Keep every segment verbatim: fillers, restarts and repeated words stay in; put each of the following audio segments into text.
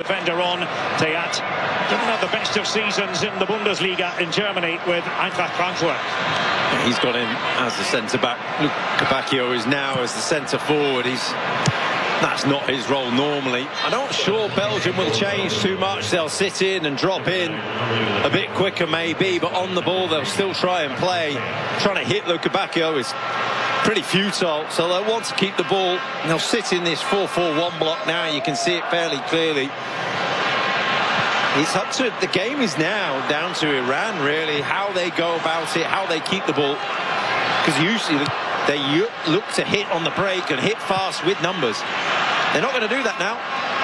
defender on. Teyat didn't have the best of seasons in the Bundesliga in Germany with Eintracht Frankfurt. He's got him as the centre-back. Luca Bacchio is now as the centre-forward. He's That's not his role normally. I'm not sure Belgium will change too much. They'll sit in and drop in a bit quicker maybe, but on the ball they'll still try and play. Trying to hit Luca Bacchio is pretty futile, so they'll want to keep the ball. And they'll sit in this four four one block now. You can see it fairly clearly. It's up to, the game is now down to Iran really, how they go about it, how they keep the ball. Because usually they look to hit on the break and hit fast with numbers. They're not going to do that now.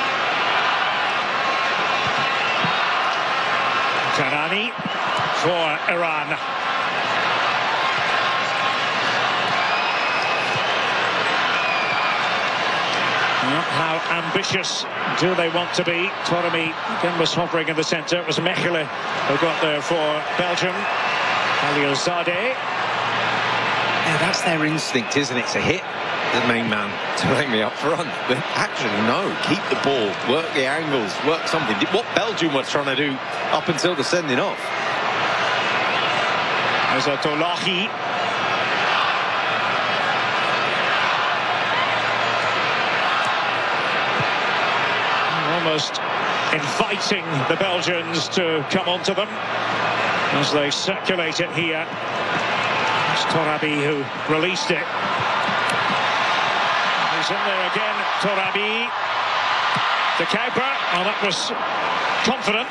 Kanani for Iran. Well, how ambitious do they want to be? Torami again was hovering in the centre. It was Mechelen who got there for Belgium. Khalilzadeh. Yeah, that's their instinct, isn't it? To hit the main man, Torami up front. But actually, no. Keep the ball, work the angles, work something. What Belgium were trying to do up until the sending off. There's a Tolahi. Almost inviting the Belgians to come onto them as they circulate it here. It's Torabi who released it. He's in there again, Torabi. De Kuiper. Oh, that was confident.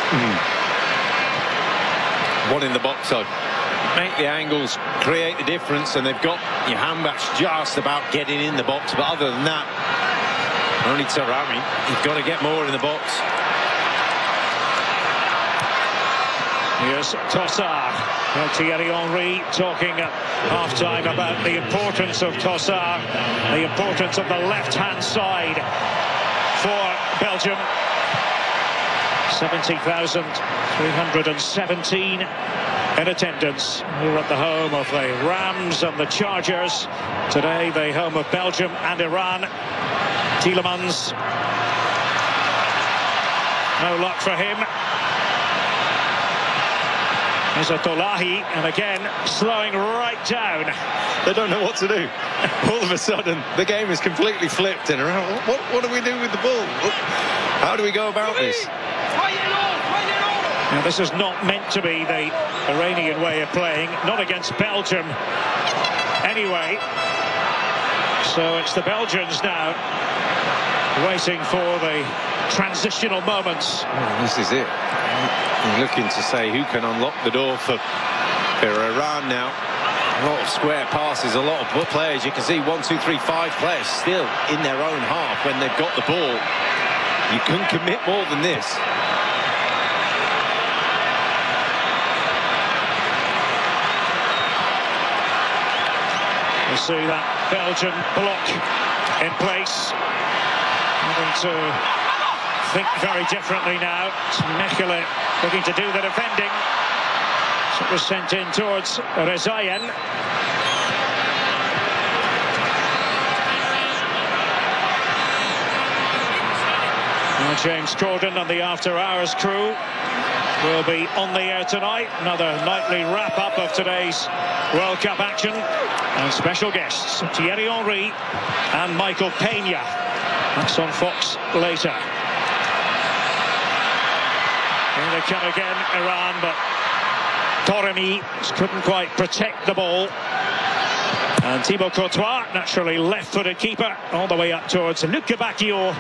Mm. One in the box, though. Make the angles, create the difference, and they've got Jahanbakhsh just about getting in the box. But other than that, only Tarami. You've got to get more in the box. Here's Tossard. Well, Thierry Henry talking at half-time about the importance of Tossard, the importance of the left-hand side for Belgium. seventy thousand three hundred seventeen in attendance here at the home of the Rams and the Chargers. Today, the home of Belgium and Iran. Tielemans. No luck for him. There's a Tolahi, and again, slowing right down. They don't know what to do. All of a sudden, the game is completely flipped and around. What, what do we do with the ball? How do we go about this? Now, this is not meant to be the Iranian way of playing, not against Belgium anyway. So it's the Belgians now waiting for the transitional moments. Oh, this is it. You're looking to say who can unlock the door for, for Iran now. A lot of square passes, a lot of players. You can see one, two, three, five players still in their own half when they've got the ball. You couldn't commit more than this. You see that Belgian block in place. Having to think very differently now. It's Mechelen looking to do the defending. So it was sent in towards Rezaïen. Now James Corden and the After Hours crew will be on the air tonight. Another nightly wrap-up of today's World Cup action. And special guests, Thierry Henry and Michael Peña. That's on Fox later. Here they come again, Iran, but Torami couldn't quite protect the ball. And Thibaut Courtois, naturally left-footed keeper, all the way up towards Luca Bacchio.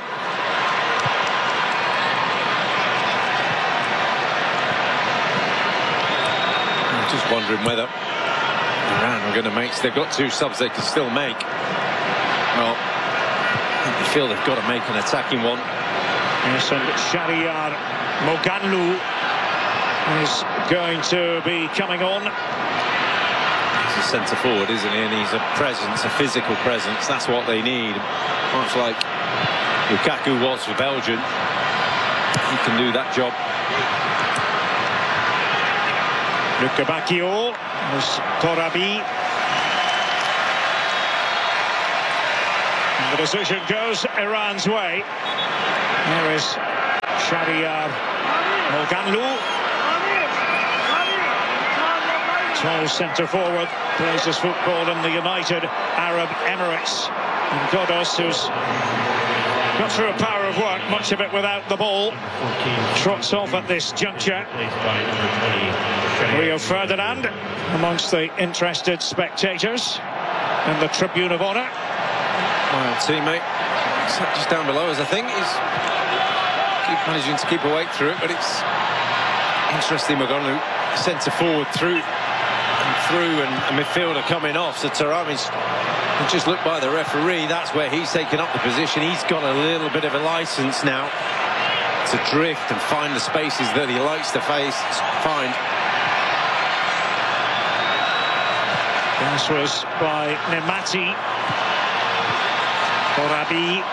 I'm just wondering whether Iran are going to make... They've got two subs they can still make. Well, I feel they've got to make an attacking one. Yes, and Shahriar Moganlu is going to be coming on. He's a centre forward, isn't he? And he's a presence, a physical presence. That's what they need. Much like Lukaku was for Belgium. He can do that job. Luca Bacchio, there's Torabi. And the decision goes Iran's way. There is Shahryar Moganlu, tall centre forward, plays his football in the United Arab Emirates. And Ghoddos, who's got through a power of work, much of it without the ball, trots off at this juncture. Rio Ferdinand amongst the interested spectators in the Tribune of Honour. My old teammate, just down below us, I think. He's keep managing to keep awake through it, but it's interesting. Moganlu centre forward through and through, and a midfielder coming off. So Tarami's just looked by the referee. That's where he's taken up the position. He's got a little bit of a licence now to drift and find the spaces that he likes to face. Find. This was by Nemati Borabi.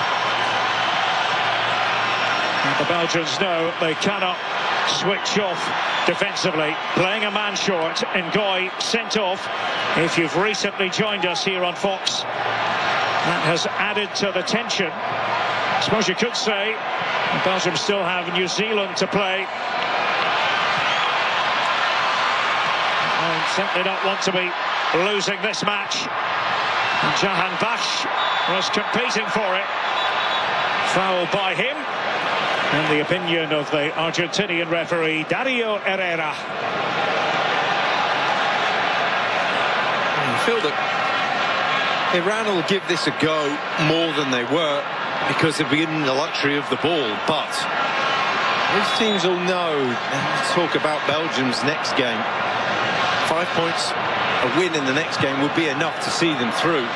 And the Belgians know they cannot switch off defensively. Playing a man short, Ngoy sent off. If you've recently joined us here on Fox, that has added to the tension. I suppose you could say Belgium still have New Zealand to play. And certainly not want to be losing this match. And Jahan Bash was competing for it. Foul by him, in the opinion of the Argentinian referee Dario Herrera. I feel that Iran will give this a go more than they were because they've been given the luxury of the ball, but these teams will know. Let's talk about Belgium's next game. Five points, a win in the next game would be enough to see them through.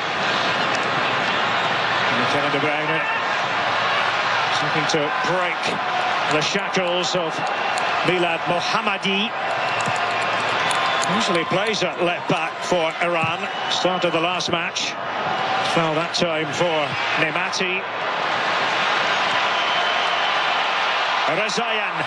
Kevin De Bruyne looking to break the shackles of Milad Mohammadi. Usually plays at left back for Iran. Started the last match. Foul that time for Nemati. Rezayan.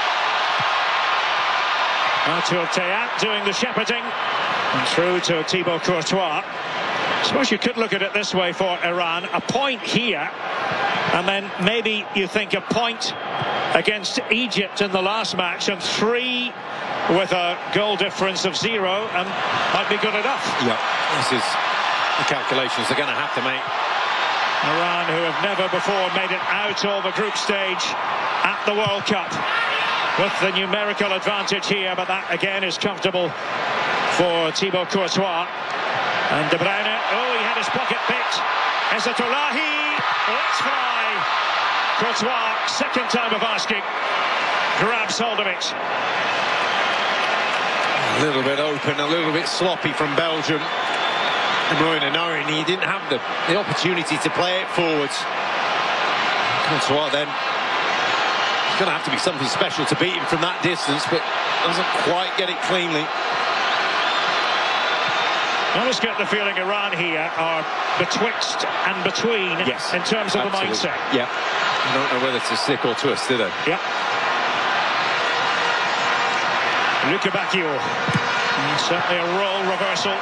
Arthur Théat doing the shepherding. And through to Thibaut Courtois. I suppose you could look at it this way for Iran. A point here, and then maybe you think a point against Egypt in the last match, and three with a goal difference of zero, and might be good enough. Yeah, this is the calculations they're going to have to make. Iran, who have never before made it out of a group stage at the World Cup, with the numerical advantage here, but that again is comfortable for Thibaut Courtois. And De Bruyne, oh, he had his pocket picked. Ezzatullahi, let's fly. Courtois, second time of asking, grabs hold of it. A little bit open, a little bit sloppy from Belgium. De Bruyne knowing he didn't have the, the opportunity to play it forwards. Courtois then, it's going to have to be something special to beat him from that distance, but doesn't quite get it cleanly. I always get the feeling Iran here are betwixt and between, yes, in terms of absolutely. the mindset. Yeah, I don't know whether to stick or twist, do they? Yeah. Luka Bacchio. Certainly a role reversal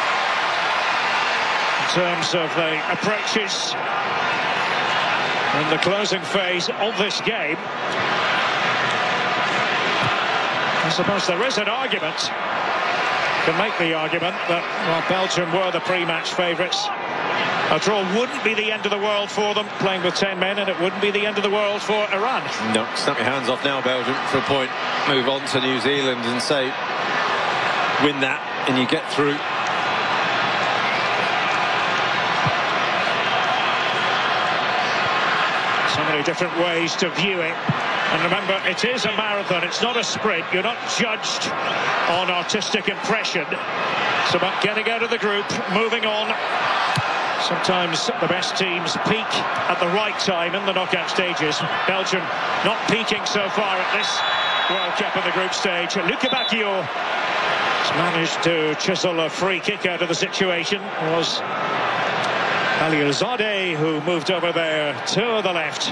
in terms of the approaches in the closing phase of this game. I suppose there is an argument. Can make the argument that while Belgium were the pre-match favourites, a draw wouldn't be the end of the world for them, playing with ten men, and it wouldn't be the end of the world for Iran. No, snap your hands off now, Belgium, for a point. Move on to New Zealand and say, win that, and you get through. So many different ways to view it. And remember, it is a marathon, it's not a sprint. You're not judged on artistic impression. It's about getting out of the group, moving on. Sometimes the best teams peak at the right time in the knockout stages. Belgium not peaking so far at this World Cup in the group stage. Luka Bacchio has managed to chisel a free kick out of the situation. It was Khalilzadeh who moved over there to the left.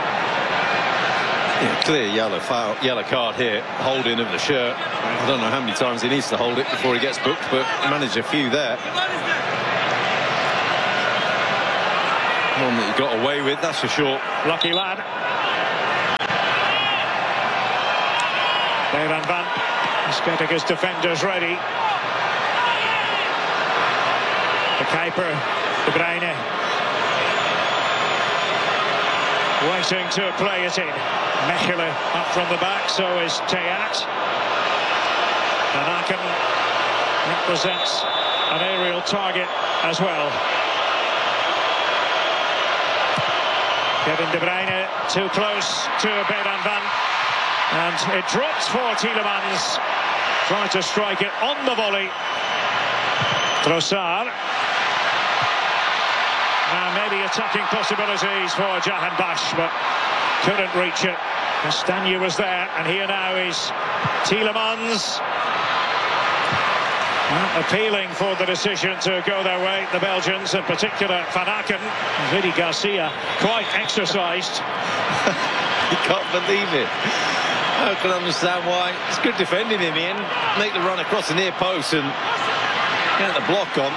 Yeah, clear yellow foul, yellow card here, holding of the shirt. I don't know how many times he needs to hold it before he gets booked, but he managed a few there. One that he got away with, that's for sure. Lucky lad. Beiran Van is getting his defenders ready. The Kuiper, De Bruyne, waiting to play it in. Mechelen up from the back, so is Theat. And Aken represents an aerial target as well. Kevin De Bruyne too close to Beiran Van, and it drops for Tielemans. Trying to strike it on the volley. Trossard. And maybe attacking possibilities for Jahanbakhsh, but couldn't reach it. Castagne was there, and here now is Tielemans. Well, appealing for the decision to go their way, the Belgians, in particular Van Aken. Vidi Garcia quite exercised. You can't believe it. I can understand why. It's good defending him in. Make the run across the near post and get the block on.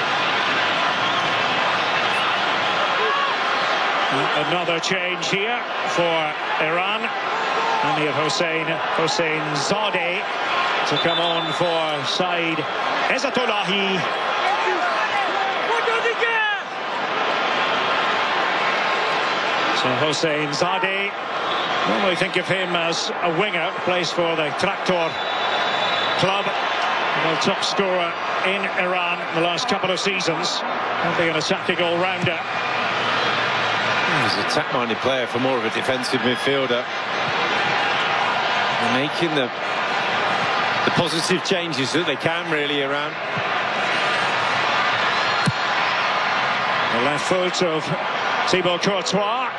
Another change here for Iran. Amir Hossein, Hossein Zadeh to come on for Said Ezzatullahi. So Hossein Zadeh, normally think of him as a winger, plays for the Traktor club, the top scorer in Iran the last couple of seasons. He'll be an attacking all-rounder. He's an attack-minded player for more of a defensive midfielder. They're making the the positive changes that they can really around. The left foot of Thibaut Courtois.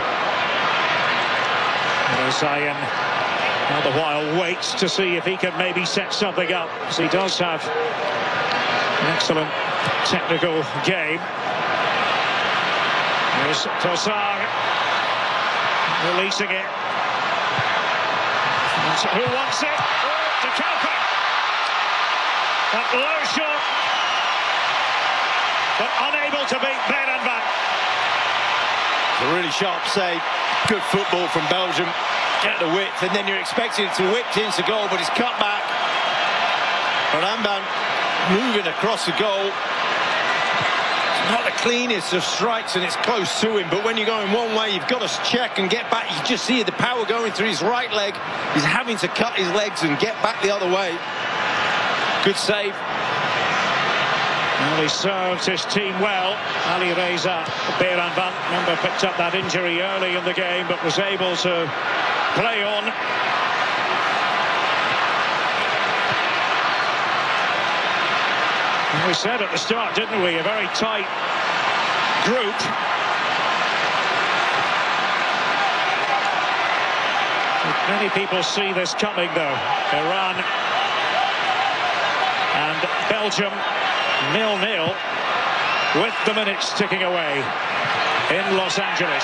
Zion all the while waits to see if he can maybe set something up, because he does have an excellent technical game. There's Trossard releasing it. And who wants it? Oh, to Kuiper. That low shot, but unable to beat Beiran Van. It's a really sharp save. Good football from Belgium. Get the width, and then you're expecting it to whip into goal, but it's cut back. Beiran Van moving across the goal. Not the cleanest of strikes, and it's close to him, but when you're going one way, you've got to check and get back. You just see the power going through his right leg. He's having to cut his legs and get back the other way. Good save. Well, he served his team well. Ali Reza Beiran Van, remember, picked up that injury early in the game, but was able to play on. We said at the start, didn't we, a very tight group. Many people see this coming, though. Iran and Belgium nil nil with the minutes ticking away in Los Angeles.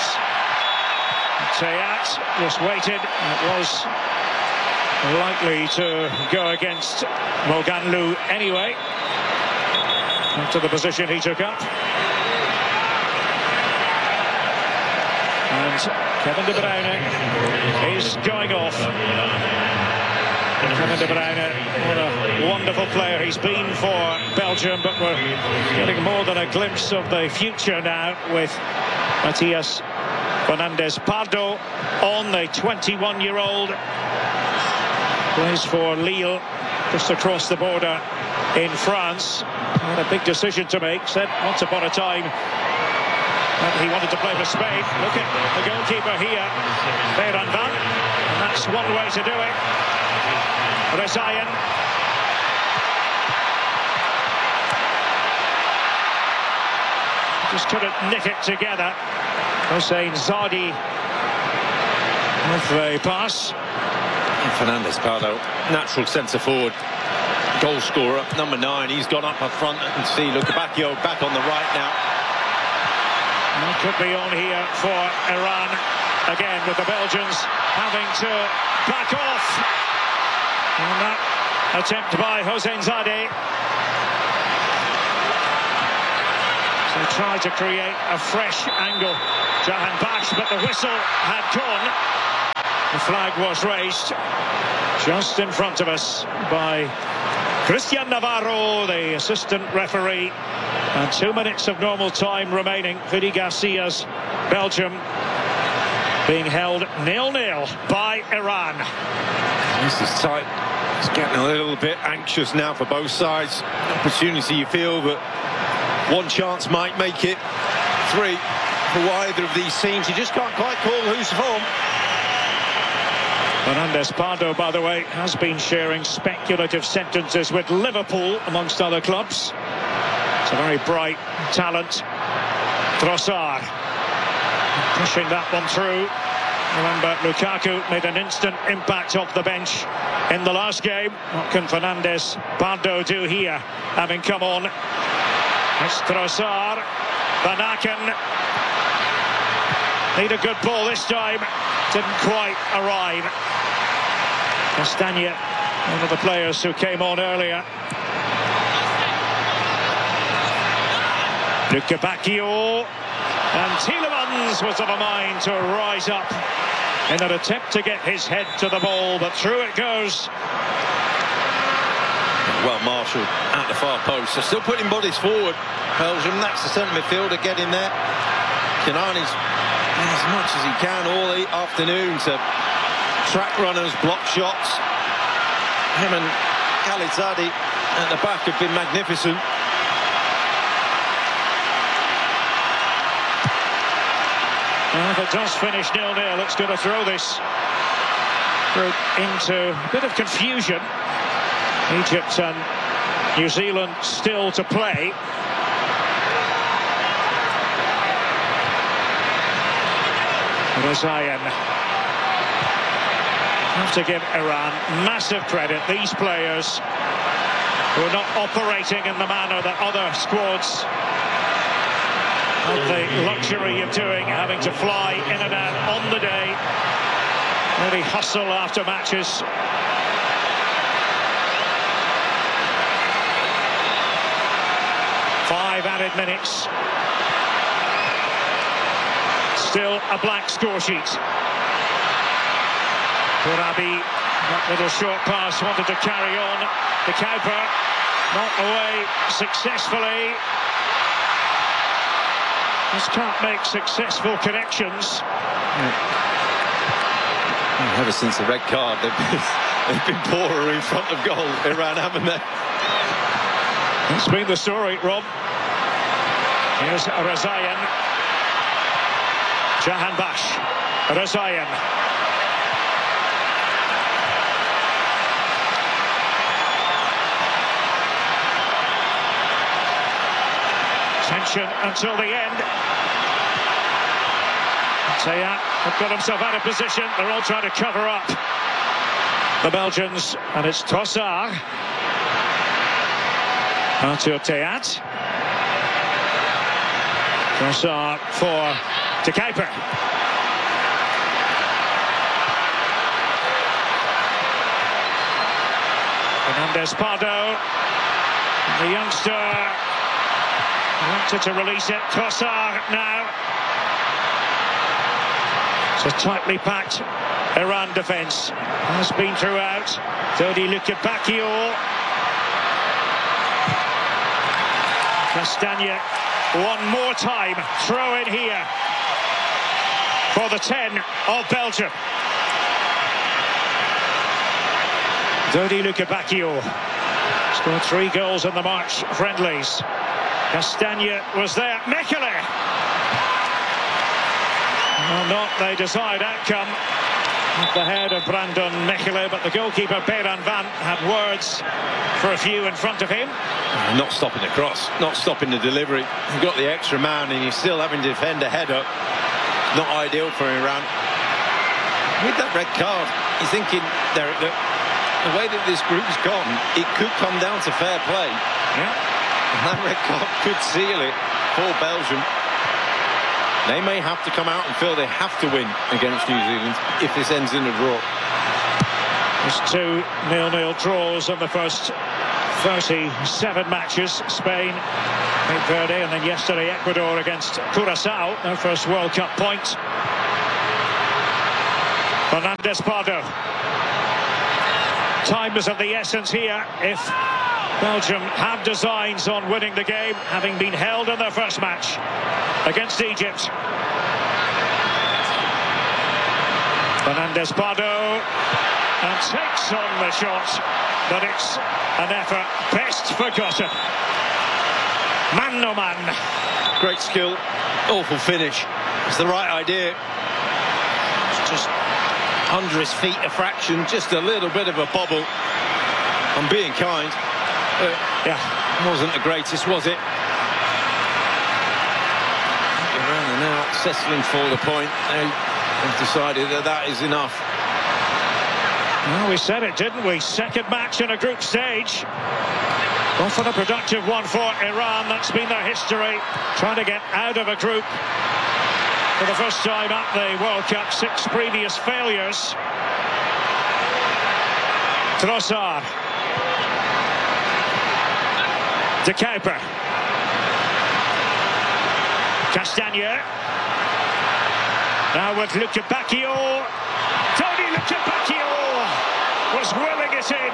Theat just waited. It was likely to go against Moganlu anyway, after the position he took up. And Kevin De Bruyne is going off. Kevin De Bruyne, what a wonderful player he's been for Belgium, but we're getting more than a glimpse of the future now with Matias Fernandez Pardo on, the twenty-one-year-old. Plays for Lille, just across the border in France. Had a big decision to make. Said once upon a time that he wanted to play for Spain. Look at the goalkeeper here, Beiran Van, and that's one way to do it. Rezaïen. Just couldn't nick it together. Hossein Zadeh with the pass. And Fernandez Pardo, natural centre forward, goal scorer, number nine. He's gone up up front, and see Lukebakio back on the right now. And could be on here for Iran again, with the Belgians having to back off. And that attempt by Hossein Zadeh. So tried to create a fresh angle, Jahanbakhsh, but the whistle had gone. The flag was raised. just in front of us by Christian Navarro, the assistant referee. And two minutes of normal time remaining. Vidi Garcia's Belgium being held nil nil by Iran. This is tight. It's getting a little bit anxious now for both sides. Opportunity, you feel that one chance might make it three for either of these teams. You just can't quite call who's home. Fernandes Pardo, by the way, has been sharing speculative sentences with Liverpool, amongst other clubs. It's a very bright talent. Trossard pushing that one through. Remember, Lukaku made an instant impact off the bench in the last game. What can Fernandes Pardo do here, having come on? It's Trossard. Van Aken. Need a good ball this time. Didn't quite arrive. Castagne, one of the players who came on earlier. Luka Bacchio. And Tielemans was of a mind to rise up in an attempt to get his head to the ball, but through it goes. Well marshalled at the far post. They're still putting bodies forward, Belgium. That's the centre midfielder getting there. Kanani's as much as he can all the afternoon to track runners, block shots. Him and Khalid-Zadie at the back have been magnificent. Well, if it does finish nil nil, it's going to throw this into a bit of confusion. Egypt and New Zealand still to play. Rezaian. Have to give Iran massive credit. These players who are not operating in the manner that other squads have the luxury of doing, having to fly in and out on the day. Really hustle after matches. Five added minutes. Still a blank score sheet. Korabi, that little short pass, wanted to carry on. De Kuyper, not away successfully. Just can't make successful connections. Yeah. Ever since the red card, they've been, they've been poorer in front of goal, Iran, haven't they? That's been the story, Rob. Here's Rezaian. Jahanbakhsh. Rezaian. Tension until the end. Tayat have got himself out of position. They're all trying to cover up the Belgians, and it's Trossard. Arthur Tayat. Trossard for De Kuyper. Fernandes Pardo. The youngster wanted to release it. Trossard now. It's a tightly packed Iran defence. Has been throughout. Dodi Luka Bacchio. Castagne one more time. Throw in here for the ten of Belgium. Dodi Luka Bacchio scored three goals in the March friendlies. Castagne was there. Mechele. Well, not the desired outcome at the head of Brandon Mechele, but the goalkeeper Beran Van had words for a few in front of him. Not stopping the cross, not stopping the delivery. You've got the extra man and you're still having to defend a header. Not ideal for Iran. With that red card, you're thinking, Derek, that the way that this group's gone, it could come down to fair play. Yeah. And that red card could seal it for Belgium. They may have to come out and feel they have to win against New Zealand if this ends in a draw. There's two nil nil draws in the first thirty-seven matches. Spain, Cape Verde, and then yesterday Ecuador against Curaçao, their first World Cup point. Fernandes Pardo. time is of the essence here if Belgium have designs on winning the game, having been held in their first match against Egypt. Fernandes Pardo and takes on the shot, but it's an effort best forgotten. Man no man. Great skill, awful finish. It's the right idea. It's just under his feet a fraction, just a little bit of a bobble. I'm being kind. Uh, yeah, wasn't the greatest, was it? Around and out, settling for the point. They have decided that that is enough. Well, we said it, didn't we? Second match in a group stage. Often a productive one for Iran. That's been their history. Trying to get out of a group for the first time at the World Cup. Six previous failures. Trossard. De Kuiper. Castagne. Now with Luca Bacchio. Tony Luca Bacchio was willing it in.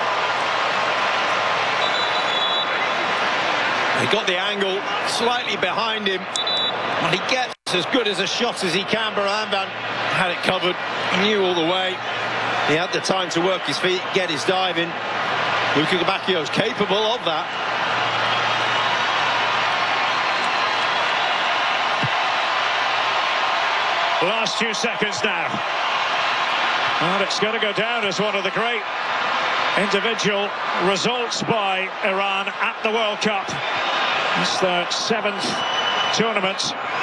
He got the angle slightly behind him. And he gets as good as a shot as he can. Baranban had it covered. He knew all the way. He had the time to work his feet, get his dive in. Luca Bacchio's capable of that. Last few seconds now. And it's going to go down as one of the great individual results by Iran at the World Cup. It's their seventh tournament.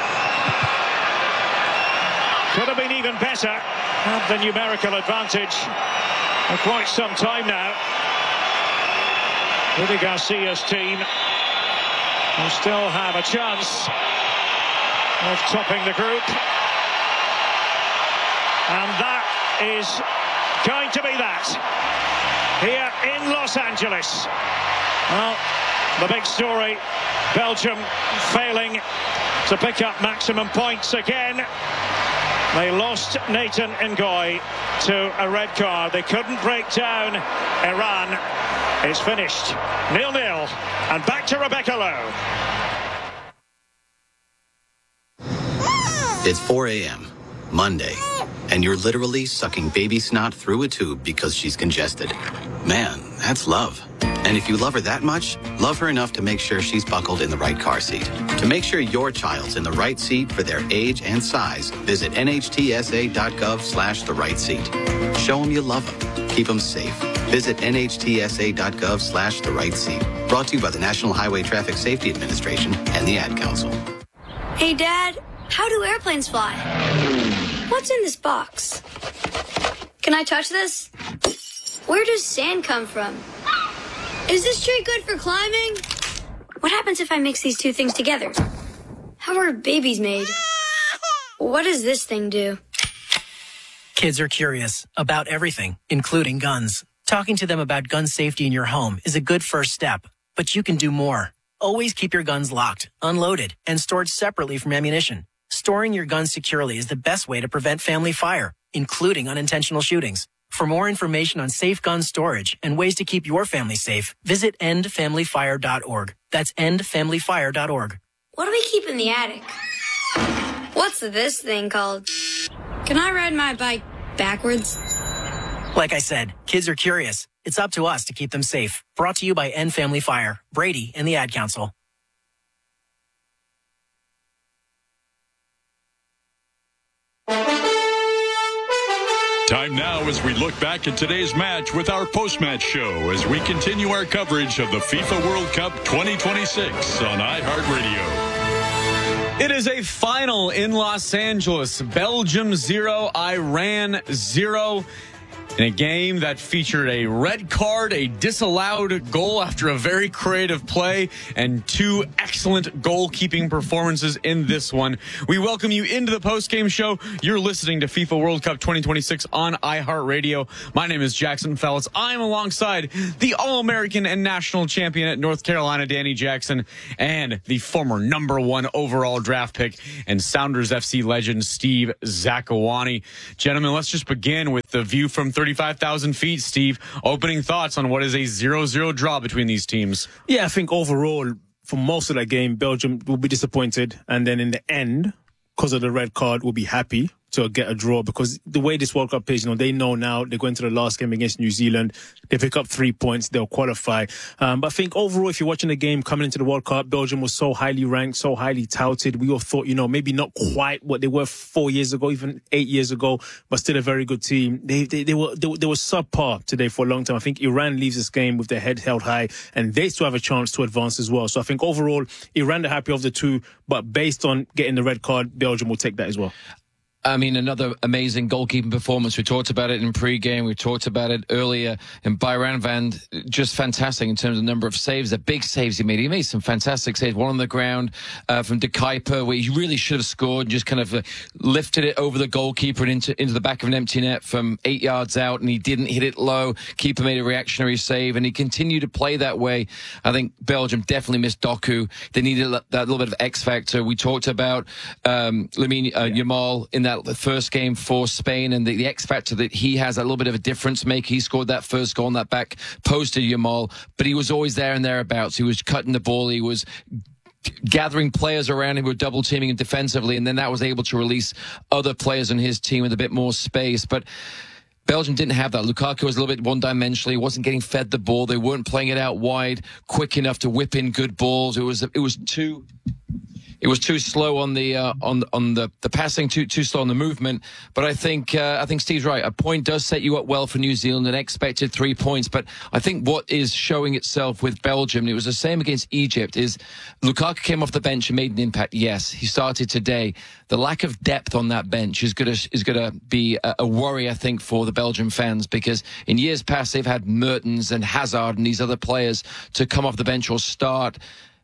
Could have been even better. Had the numerical advantage for quite some time now. Rudy Garcia's team will still have a chance of topping the group. And that is going to be that here in Los Angeles. Well, the big story, Belgium failing to pick up maximum points again. They lost Nathan Ngoy to a red card. They couldn't break down Iran. It's finished nil nil. And back to Rebecca Lowe. It's four a m Monday, and you're literally sucking baby snot through a tube because she's congested. Man, that's love. And if you love her that much, love her enough to make sure she's buckled in the right car seat. To make sure your child's in the right seat for their age and size, visit N H T S A dot gov slash the right seat. Show them you love them. Keep them safe. Visit N H T S A dot gov slash the right seat. Brought to you by the National Highway Traffic Safety Administration and the Ad Council. Hey, Dad, how do airplanes fly? What's in this box? Can I touch this? Where does sand come from? Is this tree good for climbing? What happens if I mix these two things together? How are babies made? What does this thing do? Kids are curious about everything, including guns. Talking to them about gun safety in your home is a good first step, but you can do more. Always keep your guns locked, unloaded, and stored separately from ammunition. Storing your guns securely is the best way to prevent family fire, including unintentional shootings. For more information on safe gun storage and ways to keep your family safe, visit end family fire dot org. That's end family fire dot org. What do we keep in the attic? What's this thing called? Can I ride my bike backwards? Like I said, kids are curious. It's up to us to keep them safe. Brought to you by End Family Fire, Brady, and the Ad Council. Time now as we look back at today's match with our post-match show as we continue our coverage of the FIFA World Cup twenty twenty-six on iHeartRadio. It is a final in Los Angeles. Belgium zero, Iran zero. In a game that featured a red card, a disallowed goal after a very creative play, and two excellent goalkeeping performances in this one. We welcome you into the post-game show. You're listening to FIFA World Cup twenty twenty-six on iHeartRadio. My name is Jackson Fellas. I'm alongside the All-American and national champion at North Carolina, Danny Jackson, and the former number one overall draft pick and Sounders F C legend, Steve Zakuani. Gentlemen, let's just begin with the view from third thirty-five thousand feet. Steve, opening thoughts on what is a zero zero draw between these teams? Yeah, I think overall, for most of that game, Belgium will be disappointed. And then in the end, because of the red card, will be happy to get a draw, because the way this World Cup is, you know, they know now they're going to the last game against New Zealand. They pick up three points, they'll qualify. Um, but I think overall, if you're watching the game coming into the World Cup, Belgium was so highly ranked, so highly touted. We all thought, you know, maybe not quite what they were four years ago, even eight years ago, but still a very good team. They they, they were they, they were subpar today for a long time. I think Iran leaves this game with their head held high, and they still have a chance to advance as well. So I think overall, Iran the happy of the two, but based on getting the red card, Belgium will take that as well. I mean, another amazing goalkeeping performance. We talked about it in pre-game. We talked about it earlier. And Byran Van, just fantastic in terms of the number of saves. The big saves he made. He made some fantastic saves. One on the ground uh, from De Kuyper, where he really should have scored and just kind of uh, lifted it over the goalkeeper and into, into the back of an empty net from eight yards out. And he didn't hit it low. Keeper made a reactionary save. And he continued to play that way. I think Belgium definitely missed Doku. They needed that little bit of X factor. We talked about um, Lamine uh, yeah. Yamal in that the first game for Spain, and the, the X factor that he has, a little bit of a difference maker. He scored that first goal on that back post to Yamal, but he was always there and thereabouts. He was cutting the ball. He was gathering players around him who were double teaming him defensively, and then that was able to release other players on his team with a bit more space. But Belgium didn't have that. Lukaku was a little bit one-dimensional. He wasn't getting fed the ball. They weren't playing it out wide quick enough to whip in good balls. It was it was too It was too slow on the uh, on on the, the passing, too too slow on the movement. But I think uh, I think Steve's right. A point does set you up well for New Zealand, an expected three points. But I think what is showing itself with Belgium, and it was the same against Egypt, is Lukaku came off the bench and made an impact. Yes, he started today. The lack of depth on that bench is gonna is gonna be a, a worry, I think, for the Belgian fans, because in years past they've had Mertens and Hazard and these other players to come off the bench or start.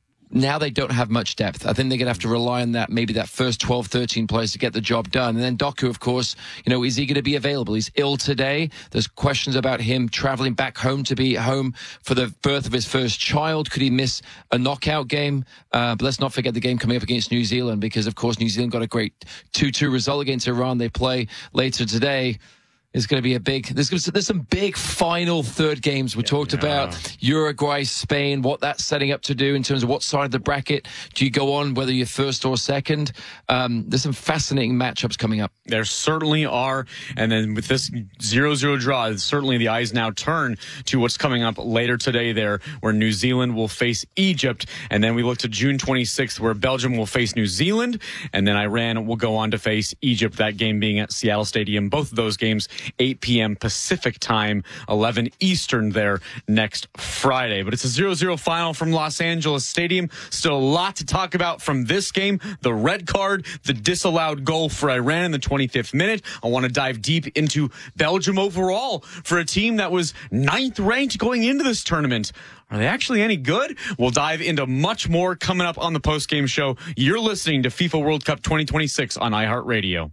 Now they don't have much depth. I think they're going to have to rely on that, maybe that first twelve, thirteen players to get the job done. And then Doku, of course, you know, is he going to be available? He's ill today. There's questions about him traveling back home to be home for the birth of his first child. Could he miss a knockout game? Uh, but let's not forget the game coming up against New Zealand, because, of course, New Zealand got a great two two result against Iran. They play later today. It's going to be a big, there's, there's some big final third games. We yeah, talked yeah. about Uruguay, Spain, what that's setting up to do in terms of what side of the bracket do you go on, whether you're first or second. Um, there's some fascinating matchups coming up. There certainly are. And then with this zero zero draw, certainly the eyes now turn to what's coming up later today there, where New Zealand will face Egypt. And then we look to June twenty-sixth, where Belgium will face New Zealand. And then Iran will go on to face Egypt, that game being at Seattle Stadium. Both of those games eight p.m. Pacific time, eleven Eastern there next Friday. But it's a zero zero final from Los Angeles Stadium. Still a lot to talk about from this game. The red card, the disallowed goal for Iran in the twenty-fifth minute. I want to dive deep into Belgium overall for a team that was ninth ranked going into this tournament. Are they actually any good? We'll dive into much more coming up on the post-game show. You're listening to FIFA World Cup twenty twenty-six on iHeartRadio.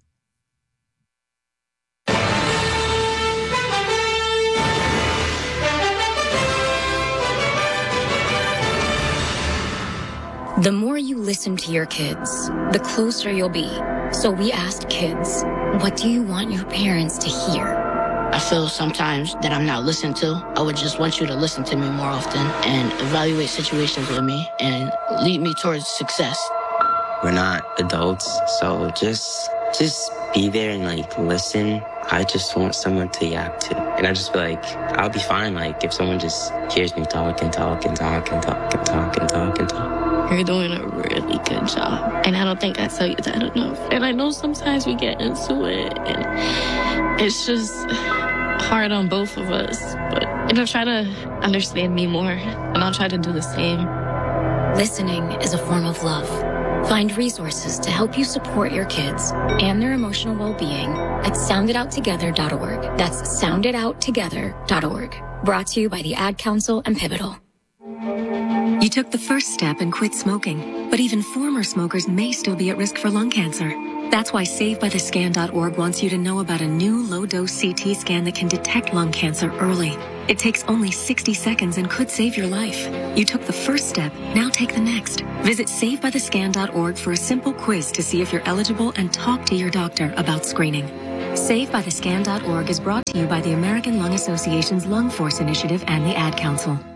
The more you listen to your kids, the closer you'll be. So we asked kids, what do you want your parents to hear? I feel sometimes that I'm not listened to. I would just want you to listen to me more often and evaluate situations with me and lead me towards success. We're not adults, so just just be there and like listen. I just want someone to yap to. And I just feel like I'll be fine, like if someone just hears me talk and talk and talk and talk and talk and talk and talk. You're doing a really good job. And I don't think I tell you that enough. And I know sometimes we get into it and it's just hard on both of us. But and I'll try to understand me more and I'll try to do the same. Listening is a form of love. Find resources to help you support your kids and their emotional well-being at sound it out together dot org. That's sound it out together dot org. Brought to you by the Ad Council and Pivotal. You took the first step and quit smoking, but even former smokers may still be at risk for lung cancer. That's why save by the scan dot org wants you to know about a new low-dose C T scan that can detect lung cancer early. It takes only sixty seconds and could save your life. You took the first step, now take the next. Visit save by the scan dot org for a simple quiz to see if you're eligible and talk to your doctor about screening. Save by the Scan dot org is brought to you by the American Lung Association's Lung Force Initiative and the Ad Council.